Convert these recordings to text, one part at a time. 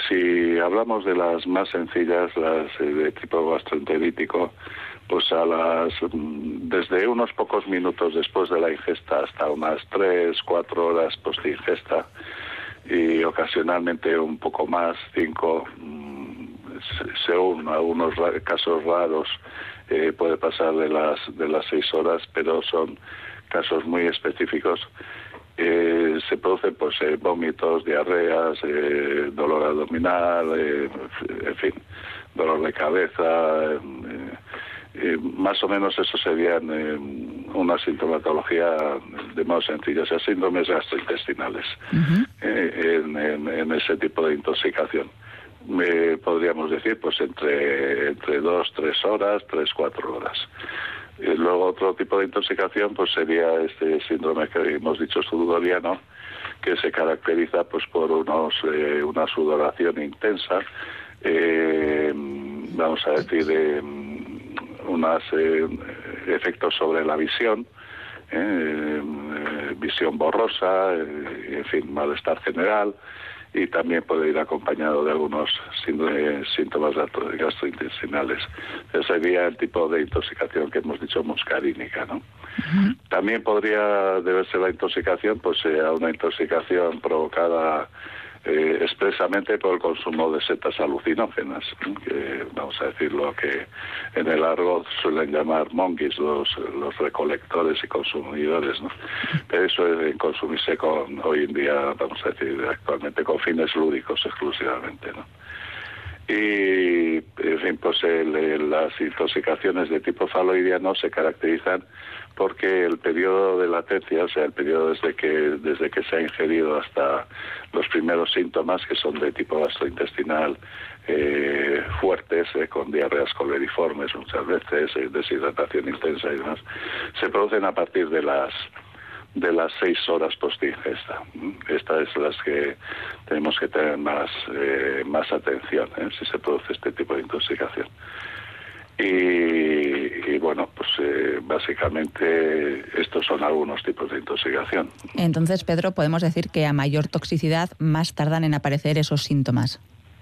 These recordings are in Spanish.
Si hablamos de las más sencillas, las de tipo gastroenterítico, pues desde unos pocos minutos después de la ingesta hasta unas 3-4 horas post ingesta, y ocasionalmente un poco más, 5, según algunos casos raros, puede pasar de las 6 horas, pero son casos muy específicos. Se producen pues vómitos, diarreas, dolor abdominal, en fin, dolor de cabeza. Más o menos eso serían una sintomatología de modo sencillo, o sea, síndromes gastrointestinales. En ese tipo de intoxicación. Podríamos decir pues entre 2-3 horas, 3-4 horas. Luego otro tipo de intoxicación pues sería este síndrome que hemos dicho sudoriano, que se caracteriza pues por una sudoración intensa, vamos a decir unos efectos sobre la visión, visión borrosa, en fin, malestar general, y también puede ir acompañado de algunos síntomas gastrointestinales. Ese sería el tipo de intoxicación que hemos dicho muscarínica, ¿no? También podría deberse la intoxicación pues a una intoxicación provocada expresamente por el consumo de setas alucinógenas, que vamos a decirlo que en el argot suelen llamar monkeys, los recolectores y consumidores, ¿no? Pero eso es consumirse hoy en día, vamos a decir actualmente, con fines lúdicos exclusivamente, ¿no? Y en fin, pues las intoxicaciones de tipo faloidiano se caracterizan porque el periodo de latencia, o sea, el periodo desde que se ha ingerido hasta los primeros síntomas, que son de tipo gastrointestinal fuertes, con diarreas coleriformes muchas veces, deshidratación intensa y demás, se producen a partir de las 6 horas post-ingesta. Estas es las que tenemos que tener más atención, si se produce este tipo de intoxicación. Y bueno, pues básicamente estos son algunos tipos de intoxicación. Entonces, Pedro, podemos decir que a mayor toxicidad más tardan en aparecer esos síntomas.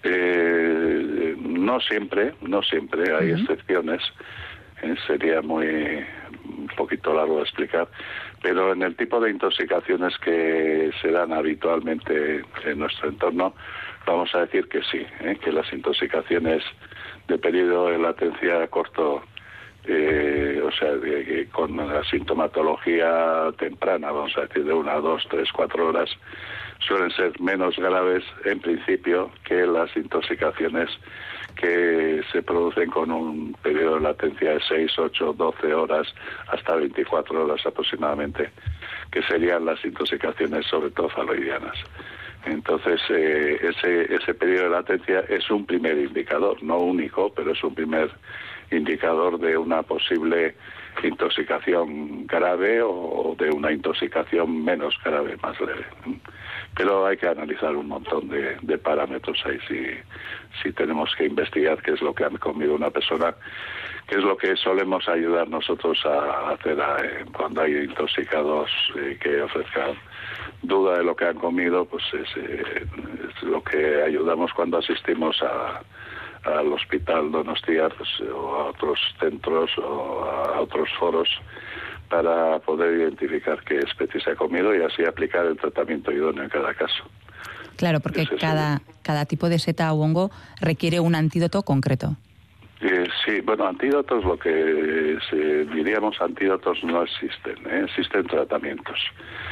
No siempre, hay excepciones. Sería un poquito largo de explicar, pero en el tipo de intoxicaciones que se dan habitualmente en nuestro entorno, vamos a decir que sí, que las intoxicaciones de periodo de latencia corto, o sea, con la sintomatología temprana, vamos a decir de 1, 2, 3, 4 horas, suelen ser menos graves en principio que las intoxicaciones que se producen con un periodo de latencia de 6, 8, 12 horas hasta 24 horas aproximadamente, que serían las intoxicaciones sobre todo faloidianas. Entonces, ese periodo de latencia es un primer indicador, no único, pero es un primer indicador de una posible intoxicación grave o de una intoxicación menos grave, más leve. Pero hay que analizar un montón de parámetros ahí si tenemos que investigar qué es lo que ha comido una persona, qué es lo que solemos ayudar nosotros a hacer cuando hay intoxicados que ofrezcan duda de lo que han comido, pues es lo que ayudamos cuando asistimos al hospital Donostia, pues, o a otros centros o a otros foros, para poder identificar qué especie se ha comido y así aplicar el tratamiento idóneo en cada caso. Claro, porque cada tipo de seta o hongo requiere un antídoto concreto. Sí, bueno, antídotos, lo que diríamos antídotos no existen, existen tratamientos.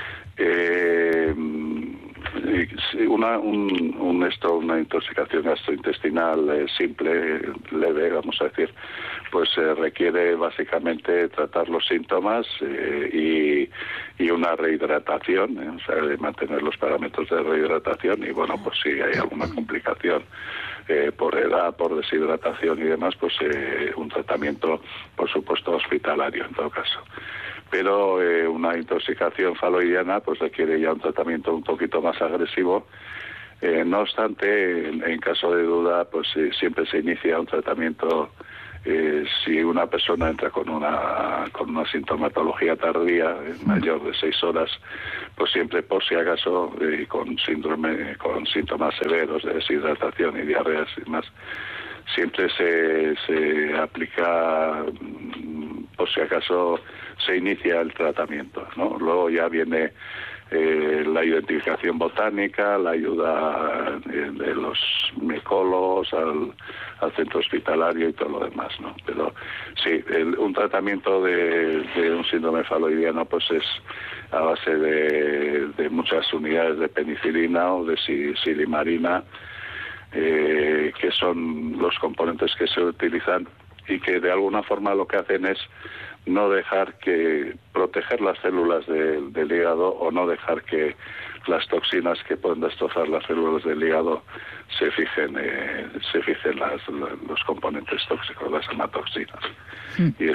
Una intoxicación gastrointestinal simple, leve, vamos a decir, pues requiere básicamente tratar los síntomas y una rehidratación, o sea, de mantener los parámetros de rehidratación, y bueno, pues si hay alguna complicación por edad, por deshidratación y demás, pues un tratamiento, por supuesto, hospitalario en todo caso. Pero una intoxicación faloidiana pues requiere ya un tratamiento un poquito más agresivo. No obstante, en caso de duda, pues siempre se inicia un tratamiento si una persona entra con una sintomatología tardía, mayor de 6 horas, pues siempre, por si acaso, con síntomas severos de deshidratación y diarreas y más, siempre se aplica, por si acaso se inicia el tratamiento, ¿no? Luego ya viene la identificación botánica, la ayuda de los micólogos al centro hospitalario y todo lo demás, ¿no? Pero sí, un tratamiento de un síndrome faloidiano pues es a base de muchas unidades de penicilina o de silimarina, que son los componentes que se utilizan y que de alguna forma lo que hacen es no dejar que proteger las células del hígado, o no dejar que las toxinas que pueden destrozar las células del hígado se fijen los componentes tóxicos, las hematoxinas. Y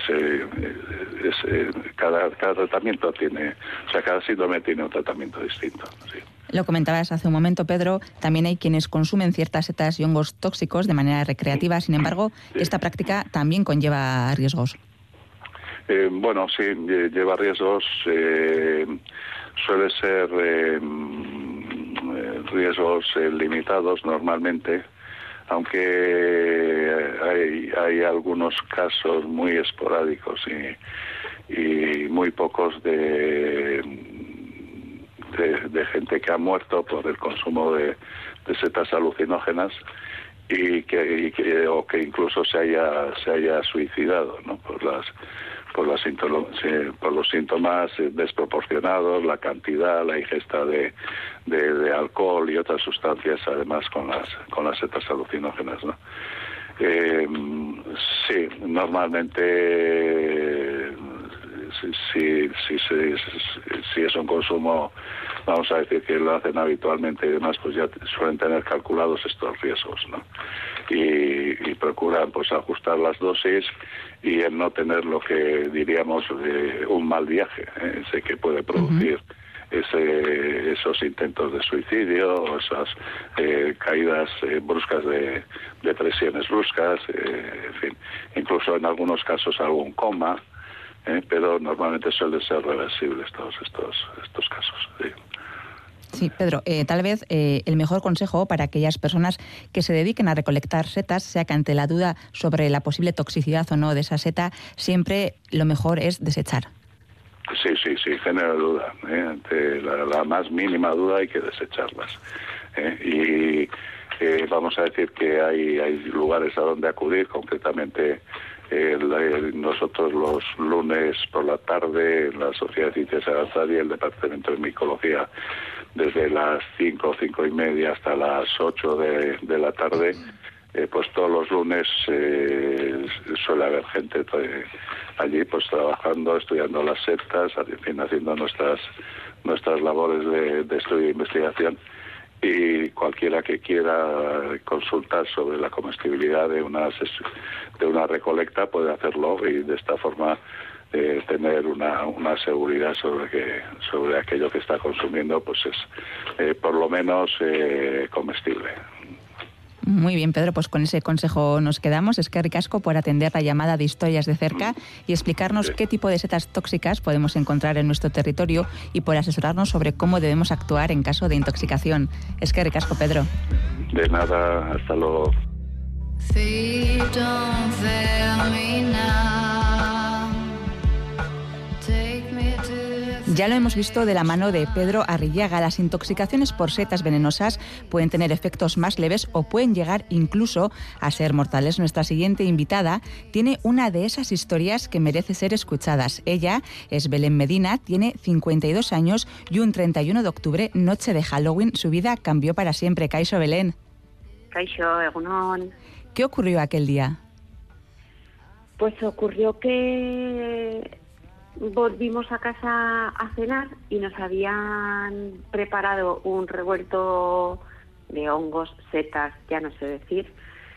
cada tratamiento tiene, o sea, cada síndrome tiene un tratamiento distinto. Sí. Lo comentabas hace un momento, Pedro, también hay quienes consumen ciertas setas y hongos tóxicos de manera recreativa. Sin embargo, esta práctica también conlleva riesgos. Bueno, sí, lleva riesgos. Suele ser riesgos limitados normalmente, aunque hay algunos casos muy esporádicos y muy pocos de gente que ha muerto por el consumo de setas alucinógenas o que incluso se haya suicidado, ¿no? por los síntomas desproporcionados, la cantidad, la ingesta de alcohol y otras sustancias, además con las setas alucinógenas, ¿no? Sí, normalmente si es un consumo, vamos a decir que lo hacen habitualmente y demás, pues ya suelen tener calculados estos riesgos, ¿no? Y procuran pues ajustar las dosis y el no tener lo que diríamos un mal viaje, ese que puede producir esos intentos de suicidio, o esas caídas bruscas de depresiones bruscas, en fin, incluso en algunos casos algún coma, pero normalmente suelen ser reversibles todos estos casos. Sí. Sí, Pedro, tal vez el mejor consejo para aquellas personas que se dediquen a recolectar setas sea que ante la duda sobre la posible toxicidad o no de esa seta, siempre lo mejor es desechar. Sí, genera duda. Ante la más mínima duda hay que desecharlas. Y vamos a decir que hay lugares a donde acudir, concretamente nosotros los lunes por la tarde en la Sociedad de Ciencias Avanzadas y el Departamento de Micología, desde las 5:30 hasta las 8 de la tarde, pues todos los lunes suele haber gente allí pues trabajando, estudiando las setas, en fin, haciendo nuestras labores de estudio e investigación. Y cualquiera que quiera consultar sobre la comestibilidad de una recolecta puede hacerlo, y de esta forma tener una seguridad sobre aquello que está consumiendo, pues es por lo menos comestible. Muy bien, Pedro, pues con ese consejo nos quedamos. Eskerrik asko por atender la llamada de Historias de Cerca y explicarnos qué tipo de setas tóxicas podemos encontrar en nuestro territorio, y por asesorarnos sobre cómo debemos actuar en caso de intoxicación. Eskerrik asko, Pedro. De nada, hasta luego. Ya lo hemos visto de la mano de Pedro Arrillaga. Las intoxicaciones por setas venenosas pueden tener efectos más leves o pueden llegar incluso a ser mortales. Nuestra siguiente invitada tiene una de esas historias que merece ser escuchadas. Ella es Belén Medina, tiene 52 años y un 31 de octubre, noche de Halloween, su vida cambió para siempre. Kaixo, Belén. Kaixo, egunon. ¿Qué ocurrió aquel día? Pues ocurrió que volvimos a casa a cenar y nos habían preparado un revuelto de hongos, setas, ya no sé decir,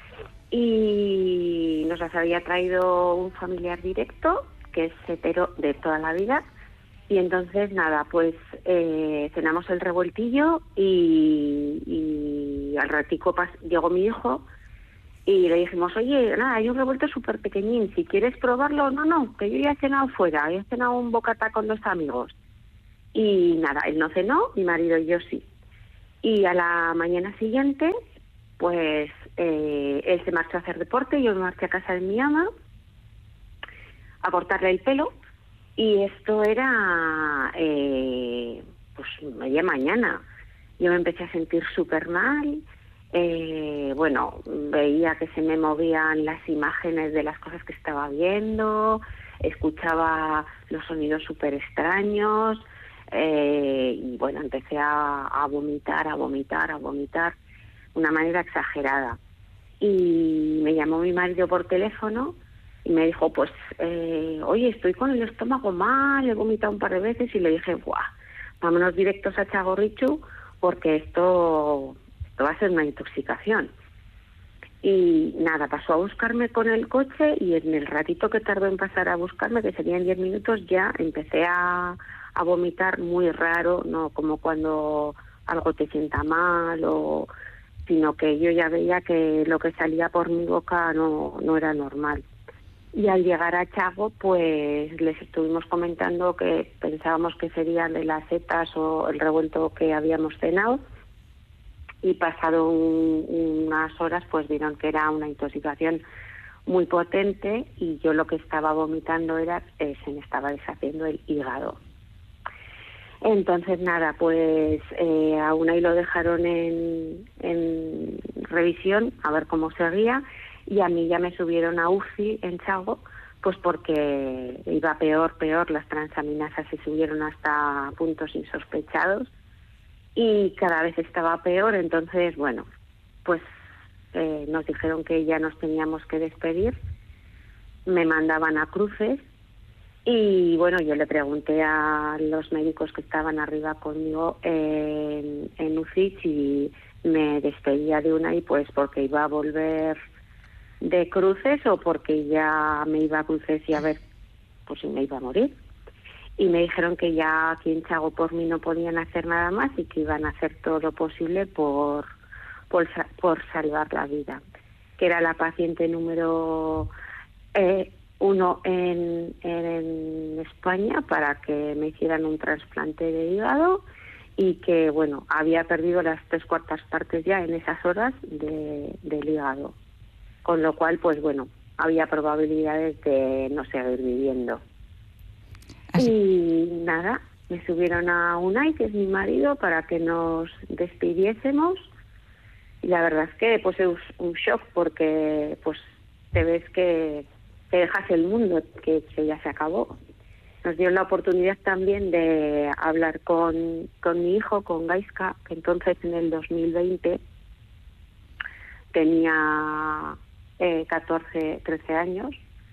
y nos las había traído un familiar directo que es setero de toda la vida. Y entonces nada, pues cenamos el revueltillo y al ratico llegó mi hijo Y le dijimos, oye, nada, hay un revuelto súper pequeñín, si quieres probarlo, no, que yo ya he cenado fuera, he cenado un bocata con los amigos. Y nada, él no cenó, mi marido y yo sí. Y a la mañana siguiente, pues él se marchó a hacer deporte, yo me marché a casa de mi ama a cortarle el pelo, y esto era pues media mañana. Yo me empecé a sentir súper mal. Bueno, veía que se me movían las imágenes de las cosas que estaba viendo, escuchaba los sonidos súper extraños, y bueno, empecé a vomitar, de una manera exagerada. Y me llamó mi marido por teléfono y me dijo, pues, oye, estoy con el estómago mal, he vomitado un par de veces, y le dije, ¡buah! Vámonos directos a Txagorritxu, porque esto va a ser una intoxicación. Y nada, pasó a buscarme con el coche, y en el ratito que tardó en pasar a buscarme, que serían 10 minutos, ya empecé a vomitar muy raro, no como cuando algo te sienta mal, sino que yo ya veía que lo que salía por mi boca no era normal. Y al llegar a Txago, pues les estuvimos comentando que pensábamos que serían de las setas o el revuelto que habíamos cenado, y pasado unas horas pues vieron que era una intoxicación muy potente, y yo lo que estaba vomitando era se me estaba deshaciendo el hígado. Entonces nada, pues a Unai lo dejaron en revisión a ver cómo seguía, y a mí ya me subieron a UCI en Txago, pues porque iba peor, las transaminasas se subieron hasta puntos insospechados y cada vez estaba peor. Entonces, bueno, pues nos dijeron que ya nos teníamos que despedir, me mandaban a Cruces. Y bueno, yo le pregunté a los médicos que estaban arriba conmigo en UCI si me despedía de Unai, pues porque iba a volver de Cruces o porque ya me iba a Cruces y a ver pues si me iba a morir. Y me dijeron que ya aquí en Txago por mí no podían hacer nada más y que iban a hacer todo lo posible por salvar la vida. Que era la paciente número 1 en España para que me hicieran un trasplante de hígado, y que, bueno, había perdido las 3/4 partes ya en esas horas del hígado. Con lo cual, pues bueno, había probabilidades de no seguir viviendo. Así. Y nada, me subieron a Unai, que es mi marido, para que nos despidiésemos. Y la verdad es que pues es un shock, porque pues te ves que te dejas el mundo, que ya se acabó. Nos dio la oportunidad también de hablar con mi hijo, con Gaiska, que entonces en el 2020 tenía 13 años.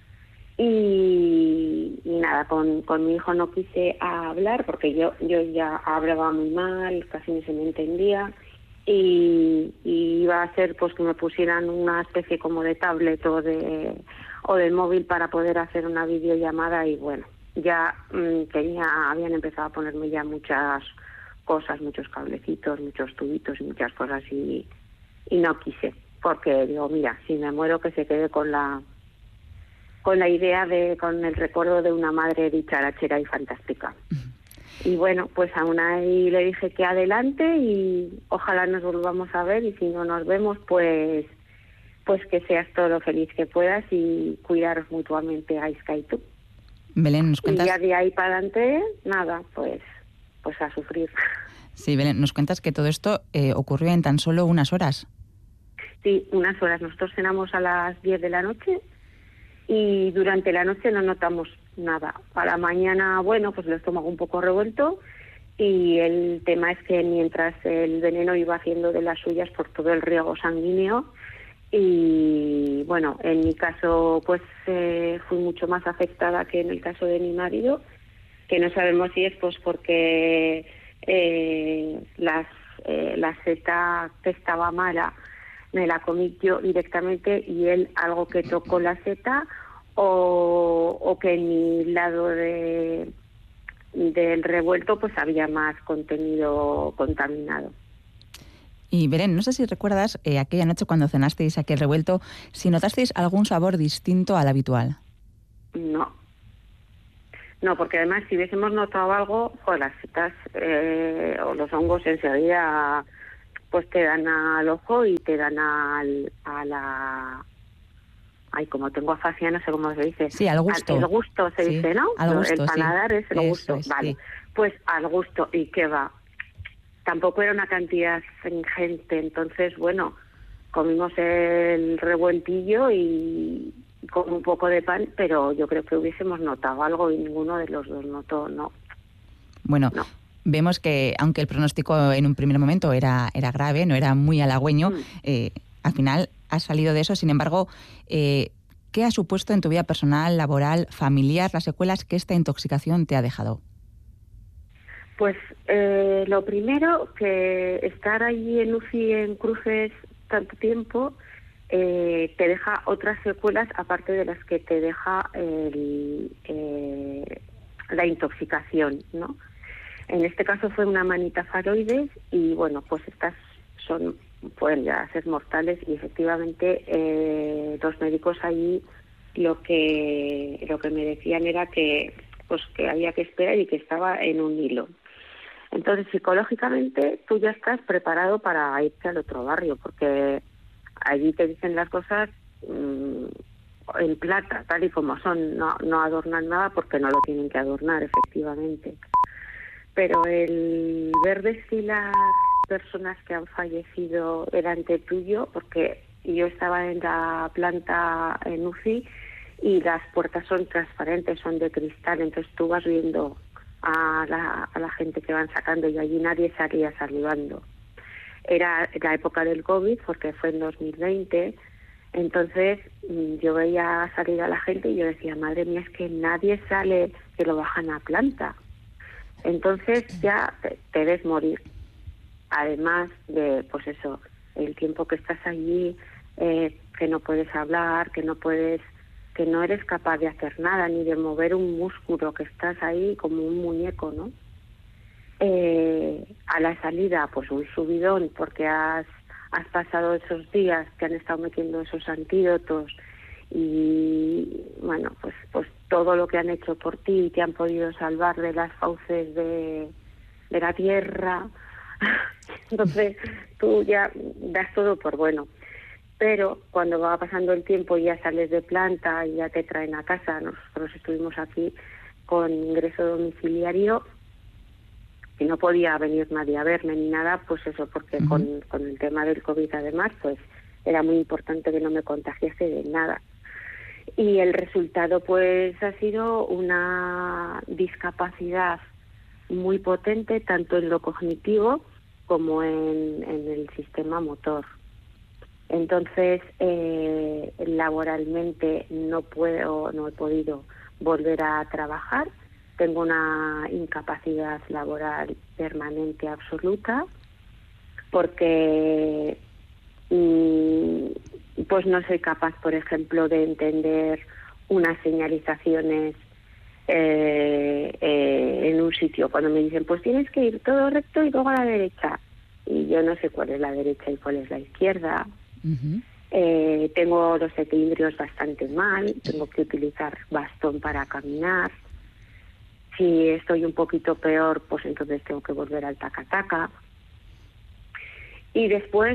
Y nada, con mi hijo no quise hablar porque yo ya hablaba muy mal, casi ni se me entendía, y iba a ser pues que me pusieran una especie como de tablet o de móvil para poder hacer una videollamada. Y bueno, ya habían empezado a ponerme ya muchas cosas, muchos cablecitos, muchos tubitos y muchas cosas, y no quise, porque digo, mira, si me muero que se quede con la idea con el recuerdo de una madre dicharachera y fantástica. Y bueno, pues a Unai le dije que adelante y ojalá nos volvamos a ver, y si no nos vemos, pues que seas todo lo feliz que puedas y cuidaros mutuamente a Gaiska y tú. Belén, ¿nos cuentas? Y ya de ahí para adelante, nada, pues a sufrir. Sí, Belén, nos cuentas que todo esto ocurrió en tan solo unas horas. Sí, unas horas. Nosotros cenamos a las 10 de la noche y durante la noche no notamos nada. A la mañana, bueno, pues el estómago un poco revuelto, y el tema es que mientras el veneno iba haciendo de las suyas por todo el riego sanguíneo, y bueno, en mi caso pues fui mucho más afectada que en el caso de mi marido, que no sabemos si es pues porque la seta que estaba mala me la comí yo directamente y él algo que tocó la seta, o que en mi lado del revuelto pues había más contenido contaminado. Y Belén, no sé si recuerdas aquella noche cuando cenasteis aquel revuelto, si notasteis algún sabor distinto al habitual. No, porque además si hubiésemos notado algo, pues las setas o los hongos enseguida pues te dan al ojo y te dan a la... Ay, como tengo afasia, no sé cómo se dice. Sí, al gusto. El gusto se dice, ¿no? Al gusto, el paladar es el gusto. Vale, sí. Pues al gusto. ¿Y qué va? Tampoco era una cantidad ingente, entonces, bueno, comimos el revueltillo y con un poco de pan, pero yo creo que hubiésemos notado algo y ninguno de los dos notó, no. Bueno, no. Vemos que, aunque el pronóstico en un primer momento era grave, no era muy halagüeño, al final has salido de eso. Sin embargo, ¿qué ha supuesto en tu vida personal, laboral, familiar, las secuelas que esta intoxicación te ha dejado? Pues lo primero, que estar allí en UCI en Cruces tanto tiempo te deja otras secuelas aparte de las que te deja la intoxicación, ¿no? En este caso fue una manita faroides y bueno, pues estas pueden ya ser mortales y efectivamente los médicos allí lo que me decían era que había que esperar y que estaba en un hilo. Entonces, psicológicamente, tú ya estás preparado para irte al otro barrio, porque allí te dicen las cosas en plata, tal y como son. No adornan nada porque no lo tienen que adornar, efectivamente. Pero el ver desfilar personas que han fallecido delante tuyo, porque yo estaba en la planta en UCI y las puertas son transparentes, son de cristal, entonces tú vas viendo a la gente que van sacando y allí nadie salía saludando. Era la época del COVID porque fue en 2020, entonces yo veía salir a la gente y yo decía, madre mía, es que nadie sale, que lo bajan a planta. Entonces ya te ves morir. Además de, pues eso, el tiempo que estás allí, que no puedes hablar, que no eres capaz de hacer nada, ni de mover un músculo, que estás ahí como un muñeco, ¿no? A la salida, pues un subidón, porque has pasado esos días que han estado metiendo esos antídotos y, bueno, pues todo lo que han hecho por ti y te han podido salvar de las fauces de la tierra. Entonces, tú ya das todo por bueno. Pero cuando va pasando el tiempo y ya sales de planta y ya te traen a casa, nosotros estuvimos aquí con ingreso domiciliario y no podía venir nadie a verme ni nada, pues eso, porque con el tema del COVID además, pues era muy importante que no me contagiase de nada. Y el resultado pues ha sido una discapacidad muy potente, tanto en lo cognitivo como en el sistema motor. Entonces, laboralmente no he podido volver a trabajar. Tengo una incapacidad laboral permanente absoluta porque pues no soy capaz, por ejemplo, de entender unas señalizaciones en un sitio. Cuando me dicen, pues tienes que ir todo recto y luego a la derecha. Y yo no sé cuál es la derecha y cuál es la izquierda. Tengo los equilibrios bastante mal, tengo que utilizar bastón para caminar. Si estoy un poquito peor, pues entonces tengo que volver al taca-taca. Y después,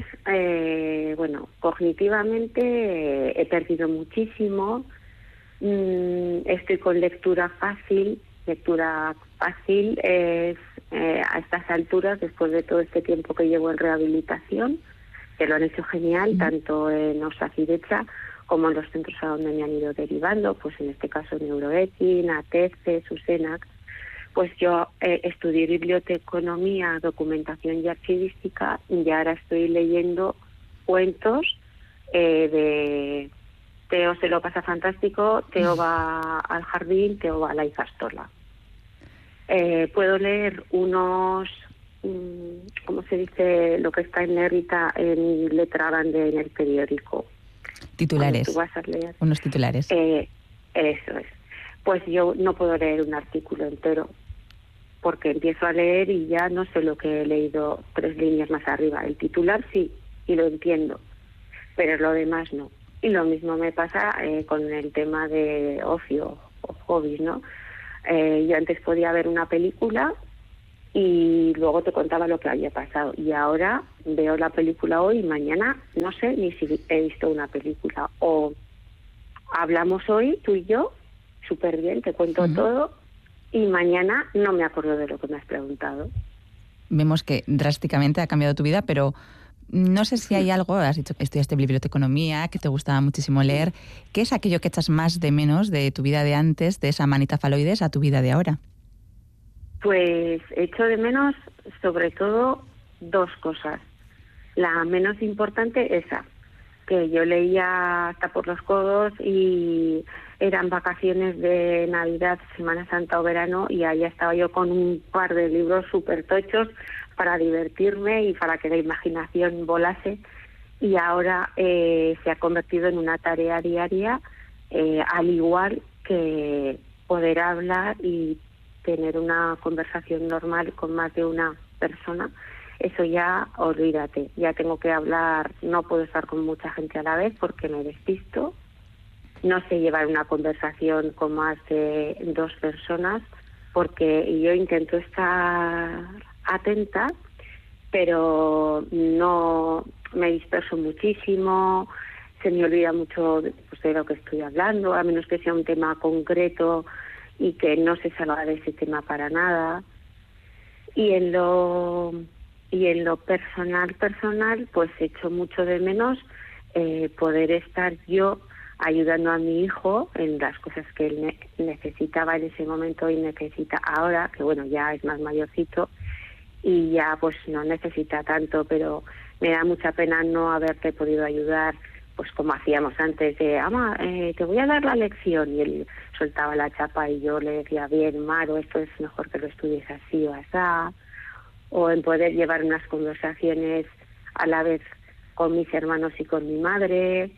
cognitivamente he perdido muchísimo. Estoy con lectura fácil. Lectura fácil es a estas alturas, después de todo este tiempo que llevo en rehabilitación, que lo han hecho genial, tanto en Osakidecha como en los centros a donde me han ido derivando, pues en este caso Neuroekin, ATC, Susenac. Pues yo estudié biblioteconomía, documentación y archivística y ahora estoy leyendo cuentos de Teo se lo pasa fantástico, Teo va al jardín, Teo va a la Icastola. Puedo leer unos, ¿cómo se dice? Lo que está en negrita en letra grande en el periódico. Titulares. Tú vas a leer. Unos titulares. Eso es. Pues yo no puedo leer un artículo entero. porque empiezo a leer y ya no sé lo que he leído 3 líneas más arriba. El titular sí, y lo entiendo, pero lo demás no. Y lo mismo me pasa con el tema de ocio o hobbies, ¿no? Yo antes podía ver una película y luego te contaba lo que había pasado. Y ahora veo la película hoy y mañana no sé ni si he visto una película. O hablamos hoy, tú y yo, súper bien, te cuento todo, y mañana no me acuerdo de lo que me has preguntado. Vemos que drásticamente ha cambiado tu vida, pero no sé si hay algo, has dicho que estudiaste biblioteconomía, que te gustaba muchísimo leer. ¿Qué es aquello que echas más de menos de tu vida de antes, de esa manita faloides, a tu vida de ahora? Pues echo de menos, sobre todo, 2 cosas. La menos importante, esa, que yo leía hasta por los codos y eran vacaciones de Navidad, Semana Santa o verano, y ahí estaba yo con un par de libros súper tochos para divertirme y para que la imaginación volase. Y ahora se ha convertido en una tarea diaria, al igual que poder hablar y tener una conversación normal con más de una persona. Eso ya, olvídate, ya tengo que hablar, no puedo estar con mucha gente a la vez porque me despisto, no sé llevar una conversación con más de 2 personas porque yo intento estar atenta, pero no, me disperso muchísimo, se me olvida mucho de lo que estoy hablando, a menos que sea un tema concreto y que no se salga de ese tema para nada. Y en lo personal, pues echo mucho de menos poder estar yo ayudando a mi hijo en las cosas que él necesitaba en ese momento y necesita ahora, que bueno, ya es más mayorcito y ya pues no necesita tanto, pero me da mucha pena no haberte podido ayudar, pues como hacíamos antes, de ama, te voy a dar la lección, y él soltaba la chapa y yo le decía, bien, Maro, esto es mejor que lo estudies así o así, o en poder llevar unas conversaciones a la vez con mis hermanos y con mi madre,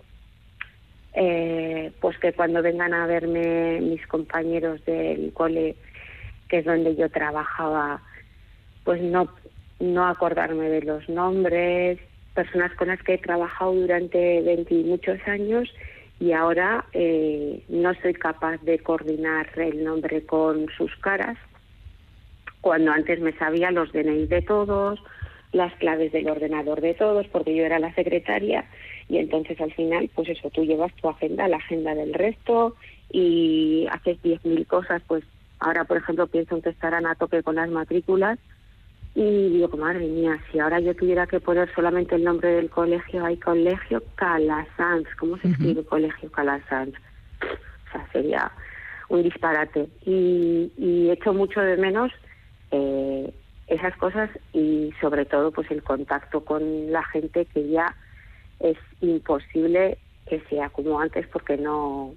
pues que cuando vengan a verme mis compañeros del cole, que es donde yo trabajaba, pues no acordarme de los nombres, personas con las que he trabajado durante 20 y muchos años y ahora no soy capaz de coordinar el nombre con sus caras, cuando antes me sabía los DNI de todos, las claves del ordenador de todos, porque yo era la secretaria, y entonces al final, pues eso, tú llevas tu agenda, la agenda del resto, y haces 10.000 cosas. Pues ahora, por ejemplo, pienso que estarán a tope con las matrículas, y digo, madre mía, si ahora yo tuviera que poner solamente el nombre del colegio, hay Colegio Calasanz, ¿cómo se escribe Colegio Calasanz? O sea, sería un disparate. Y echo mucho de menos esas cosas y sobre todo pues el contacto con la gente, que ya es imposible que sea como antes, porque no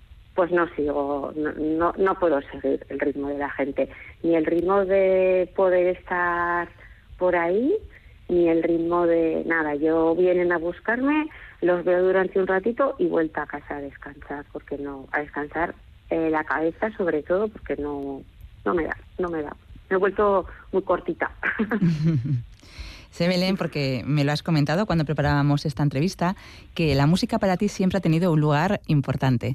puedo seguir el ritmo de la gente, ni el ritmo de poder estar por ahí, ni el ritmo de nada. Yo vienen a buscarme, los veo durante un ratito y vuelta a casa a descansar, porque a descansar la cabeza sobre todo, porque no me da. Me he vuelto muy cortita. Sé, Belén, porque me lo has comentado cuando preparábamos esta entrevista, que la música para ti siempre ha tenido un lugar importante.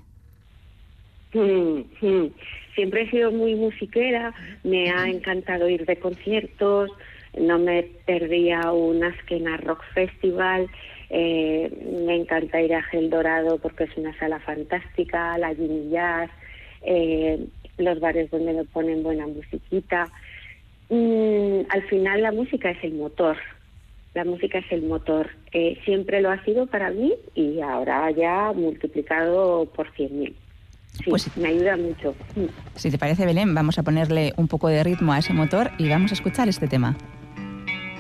Siempre he sido muy musiquera, me ha encantado ir de conciertos, no me perdía un Askena Rock Festival, me encanta ir a Gel Dorado porque es una sala fantástica, la Jimmy Jazz, los bares donde me ponen buena musiquita. Al final la música es el motor, siempre lo ha sido para mí y ahora ya multiplicado por 100.000. Sí, pues me ayuda mucho. Si te parece, Belén, vamos a ponerle un poco de ritmo a ese motor y vamos a escuchar este tema.